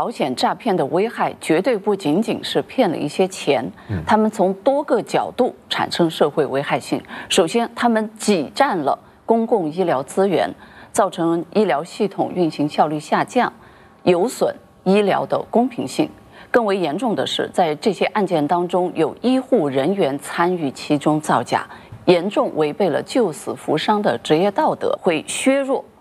保险诈骗的危害绝对不仅仅是骗了一些钱，他们从多个角度产生社会危害性。首先，他们挤占了公共医疗资源，造成医疗系统运行效率下降，有损医疗的公平性。更为严重的是，在这些案件当中，有医护人员参与其中造假，严重违背了救死扶伤的职业道德，会削弱